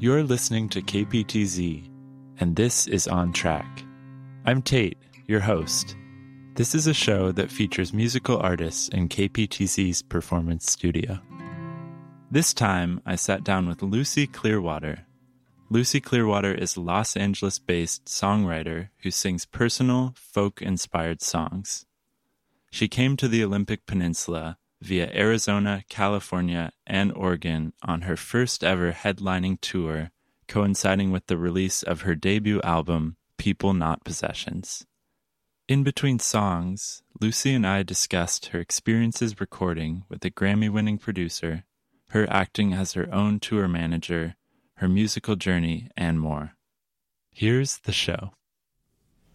You're listening to KPTZ, and this is On Track. I'm Tate, your host. This is a show that features musical artists in KPTZ's performance studio. This time, I sat down with Lucy Clearwater. Lucy Clearwater is a Los Angeles-based songwriter who sings personal, folk-inspired songs. She came to the Olympic Peninsula via Arizona, California, and Oregon on her first ever headlining tour, coinciding with the release of her debut album, People Not Possessions. In between songs, Lucy and I discussed her experiences recording with a Grammy-winning producer, her acting as her own tour manager, her musical journey, and more. Here's the show.